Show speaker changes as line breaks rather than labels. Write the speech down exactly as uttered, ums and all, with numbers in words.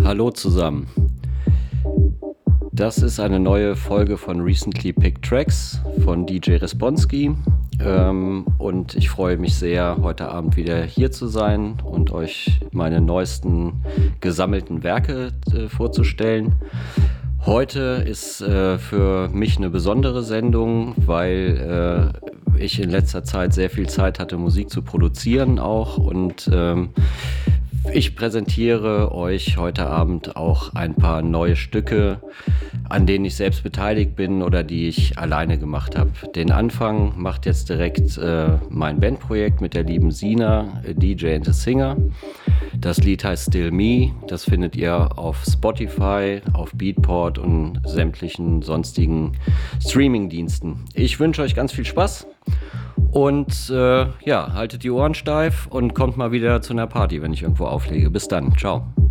Hallo zusammen. Das ist eine neue Folge von Recently Picked Tracks von D J Responsky. Ähm, und ich freue mich sehr, heute Abend wieder hier zu sein und euch meine neuesten gesammelten Werke äh, vorzustellen. Heute ist äh, für mich eine besondere Sendung, weil äh, ich in letzter Zeit sehr viel Zeit hatte, Musik zu produzieren auch, und ähm, ich präsentiere euch heute Abend auch ein paar neue Stücke, an denen ich selbst beteiligt bin oder die ich alleine gemacht habe. Den Anfang macht jetzt direkt äh, mein Bandprojekt mit der lieben Sina, a D J and a Singer. Das Lied heißt Still Me. Das findet ihr auf Spotify, auf Beatport und sämtlichen sonstigen Streaming-Diensten. Ich wünsche euch ganz viel Spaß. Und äh, ja, haltet die Ohren steif und kommt mal wieder zu einer Party, wenn ich irgendwo auflege. Bis dann, ciao.